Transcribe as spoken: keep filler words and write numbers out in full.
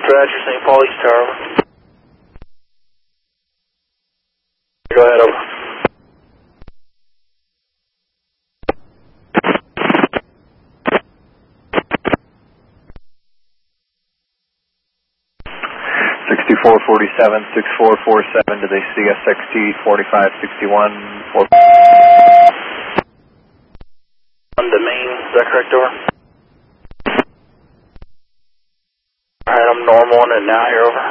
Roger, Saint Paul East Tower, over. Go ahead, over. sixty-four forty-seven, six four four seven, do they see S X T forty-five sixty-one? four On the main, is that correct, over? Alright, I'm normal on it now, here, over.